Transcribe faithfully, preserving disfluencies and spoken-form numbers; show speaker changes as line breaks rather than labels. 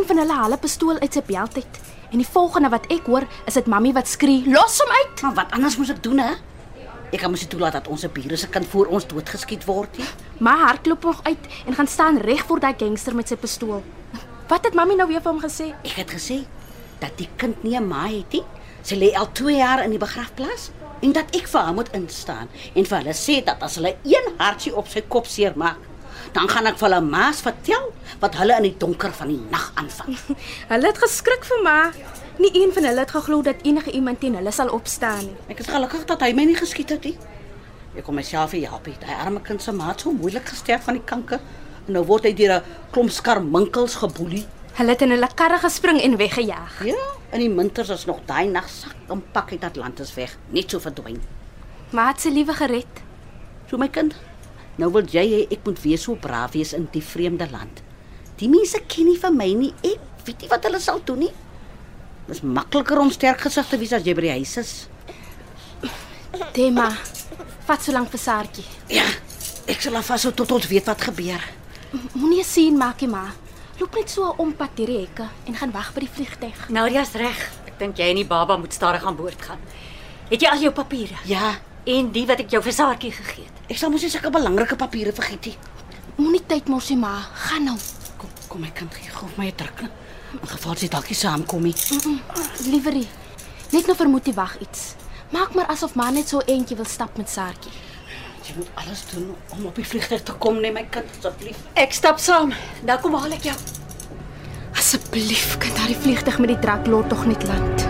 van hulle haal 'n pistool uit sy belt uit. En die volgende wat ek hoor, is dit mammie wat skree, "Los hom uit!"
Maar wat anders moes ek doen, hè? Ek kan mos nie toelaat dat ons bure se kind voor ons doodgeskiet word nie.
Maar hardloop nog uit en gaan staan reg voor daai gangster met sy pistool. Wat het mammie nou weer vir hom gesê?
Ek het gesê dat die kind nie 'n ma het nie. Sy lê al twee jaar in die begrafplaas en dat ek vir haar moet instaan en vir hulle sê dat as hulle een hartjie op sy kop seermaak, dan gaan ek vir hulle maas vertel wat hulle in die donker van die nag aanvang.
Hulle het geskrik vir ma. Nie een van hulle het geglo dat enige iemand teen hulle sal opstaan nie.
Ek is gelukkig dat hy my nie geskiet het nie. Ek kom myself hier help. Hy arme kind se maat so moeilik gesterf van die kanker. En nou word hy deur 'n klomp skarminkels geboelie.
Hulle het in hulle karre gespring en weggejaag.
Ja, in die winters is nog daai nag sak en pak uit Atlantis weg, net so verdwyn.
Maar het sy liewe gered.
So my kind, nou wil jy hê ek moet wees so braaf wees in die vreemde land. Die mense ken nie van my nie. Ek weet nie wat hulle sal doen nie. Dis makliker om sterk gesig te wees as jy by die huis is.
Tema, vat so lank vir Saartjie.
Ja, ek sal alvas so tot ons weet wat gebeur.
Moenie 'n sien maak nie, ma. Loop net so 'n ompad deur die hekke en gaan wag vir die vliegtyg.
Nadia's reg. Ek dink jy en die baba moet stadig aan boord gaan. Het jy al jou papiere?
Ja,
En die wat ek jou vir Saartjie gegee het?
ek sal mos nie sulke belangrike papiere vergeet nie.
Moenie tyd mors nie, ma. Gaan nou.
Kom, kom my kind, gee gou vir my 'n druk. In geval sy dalk nie saamkom nie.
Lieverie, net nou vermoed jy wag iets. Maak maar asof ma net so eentjie wil stap met Saartjie.
Jy moet alles doen om op die vliegtuig te kom, nee my kind, asseblief.
Ek stap saam. Nou kom haal ek jou.
Asseblief, kan daardie vliegtyg met die draklot tog net land.